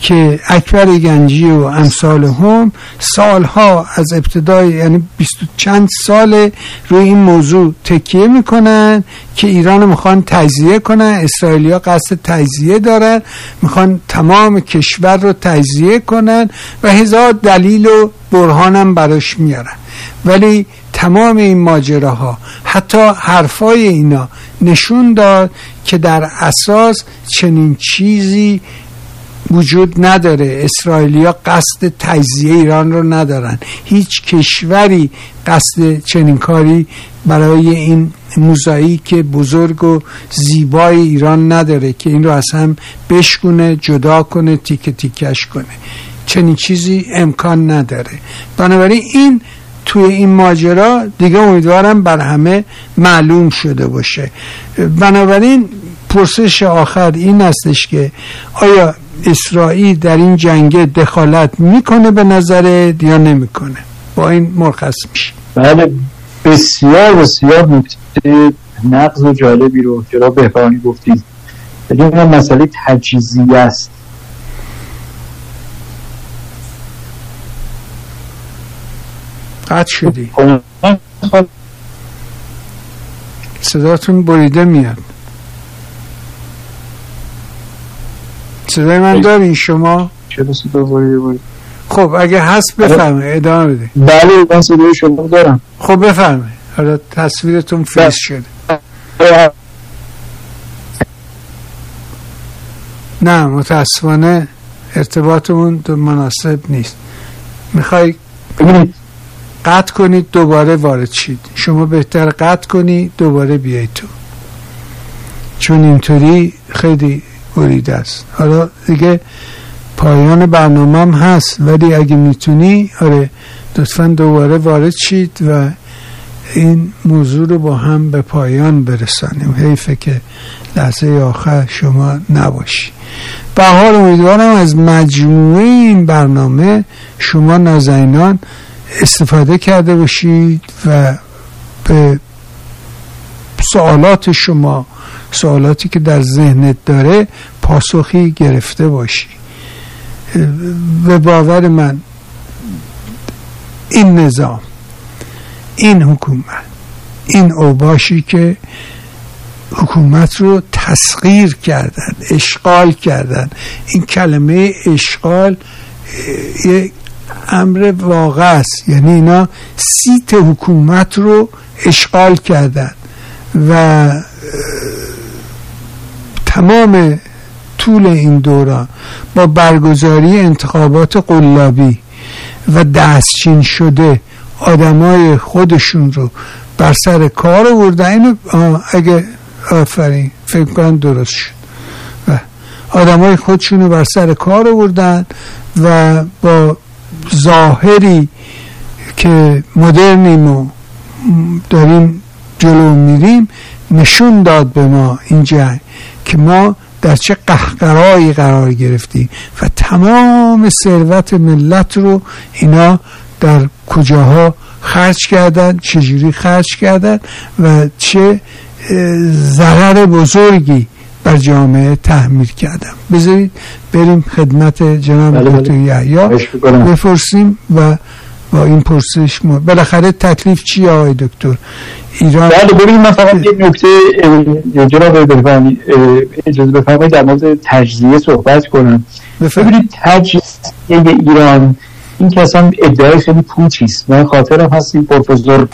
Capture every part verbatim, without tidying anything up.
که اکبر گنجی و امثال هم سالها از ابتدای یعنی بیست چند سال روی این موضوع تکیه میکنن که ایران میخوان تجزیه کنن. اسرائیلیا قصد تجزیه دارن، میخوان تمام کشور رو تجزیه کنن و هزار دلیل و برهان هم براش میارن. ولی تمام این ماجراها حتی حرفای اینا نشون داد که در اساس چنین چیزی وجود نداره. اسرائیلیا قصد تجزیه ایران رو ندارن، هیچ کشوری قصد چنین کاری برای این موزاییک بزرگ و زیبای ایران نداره که این رو از هم بشکونه، جدا کنه، تیکه تیکش کنه. چنین چیزی امکان نداره. بنابراین این توی این ماجرا دیگه امیدوارم بر همه معلوم شده باشه. بنابراین پرسش آخر این هستش که آیا اسرائیل در این جنگ دخالت میکنه به نظرت یا نمیکنه؟ با این مرخص میشه. بله، بسیار بسیار نکته نقض و جالبی رو جناب بهبهانی گفتید. ولی این مسئله تجزیه است. قطع شدی، صداتون بریده میاد. صدای من دارین شما؟ چرا صدا بریده بریده؟ خب اگه هست بفرمایید، ادامه بده. بله من صدای شما دارم. خب بفرمایید. حالا تصویرتون فریز شده. نه متاسفانه ارتباطمون مناسب نیست. میخوای ببینید قطع کنید دوباره وارد شید. شما بهتر قطع کنید دوباره بیایید تو، چون اینطوری خیلی بریده است. حالا دیگه پایان برنامه هم هست، ولی اگه میتونی آره لطفا دوباره وارد شید و این موضوع رو با هم به پایان برسانیم. حیفه که لحظه آخر شما نباشی. به حال امیدوارم از مجموعه این برنامه شما نازنینان استفاده کرده باشید و به سوالات شما، سوالاتی که در ذهنت داره، پاسخی گرفته باشی. به باور من این نظام، این حکومت، این اوباشی که حکومت رو تسخیر کردن، اشغال کردن، این کلمه اشغال یک امر واقع است. یعنی اینا سیت حکومت رو اشغال کردن و تمام طول این دوران با برگزاری انتخابات قلابی و دستچین شده آدمای خودشون رو بر سر کار آوردن. اینو اگه آفرین فکر کنم درست شد. و آدمای خودشون رو بر سر کار آوردن و با ظاهری که مدرنیم و داریم جلو میریم نشون داد به ما این جنگ که ما در چه قهقرایی قرار گرفتیم و تمام ثروت ملت رو اینا در کجاها خرج کردن، چجوری خرج کردن و چه ضرر بزرگی بر جامعه تحمیل کردن. بذارید بریم خدمت جناب دکتر یحیی بپرسیم و با این پرسش ما بالاخره تکلیف چیه آقای دکتر؟ ایران بله ببینید من فقط یک نکته جناب بهبهانی اجازه بفرمایید در مورد تجزیه صحبت کنم. ببینید تجزیه ایران این که اصلا ادعای خیلی پوچی است. من خاطرم هست این پروفسور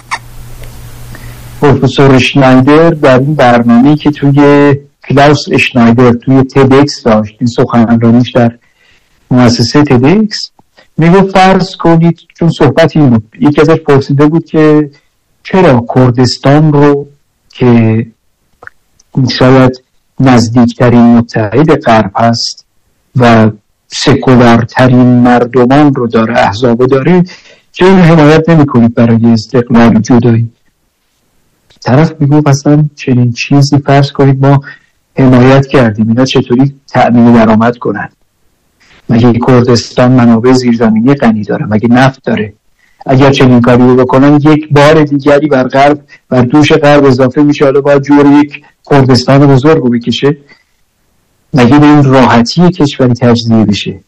پروفسور اشنایدر در این برنامه‌ای که توی کلاوس اشنایدر توی تدکس داشت، این سخنرانیش در مؤسسه تدکس، میگه فرض کنید، چون صحبت این بود، یکی ازش پرسیده بود که چرا کردستان رو که شاید نزدیکترین متحد غرب هست و سکولارترین مردمان رو داره، احزاب داره، چرا حمایت نمی کنید برای استقلال و جدایی؟ طرف میگو اصلا چنین چیزی فرض کنید ما حمایت کردیم، اینا چطوری تأمین درآمد کنن؟ مگه کردستان منابع زیرزمینی غنی داره؟ مگه نفت داره؟ اگر چنین کاری رو بکنن یک بار دیگری بر غرب، بر دوش غرب اضافه میشه، حالا باید جور یک کردستان بزرگ رو بکشه. مگه به این راحتی کشوری تجزیه بشه؟